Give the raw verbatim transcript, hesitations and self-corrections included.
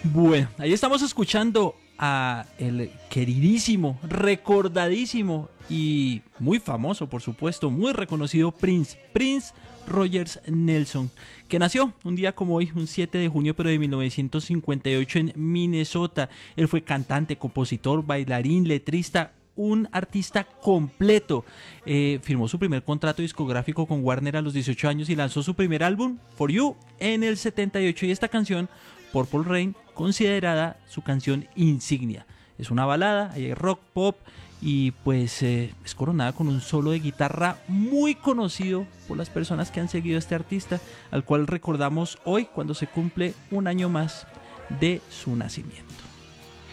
Bueno, ahí estamos escuchando a el queridísimo, recordadísimo y muy famoso, por supuesto, muy reconocido Prince, Prince Rogers Nelson, que nació un día como hoy, un siete de junio, pero de mil novecientos cincuenta y ocho en Minnesota. Él fue cantante, compositor, bailarín, letrista, un artista completo. Eh, firmó su primer contrato discográfico con Warner a los dieciocho años y lanzó su primer álbum, For You, en el setenta y ocho, y esta canción, Purple Rain, considerada su canción insignia. Es una balada, hay rock, pop y pues eh, es coronada con un solo de guitarra muy conocido por las personas que han seguido a este artista, al cual recordamos hoy cuando se cumple un año más de su nacimiento.